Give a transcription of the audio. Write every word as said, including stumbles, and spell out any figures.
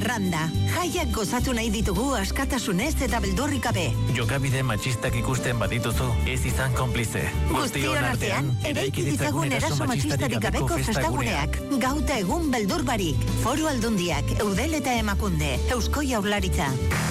branda. Jaiak gozatu nahi ditugu askatasunez eta beldurrik gabe. Jokabide matxistak ikusten badituzu, ez izan konplize. Guztion artean, eraiki ditzagun eraso matxistarik gabeko festaguneak. Gauta egun beldur barik. Foru Aldundiak, Eudel eta Emakunde, Eusko Jaurlaritza.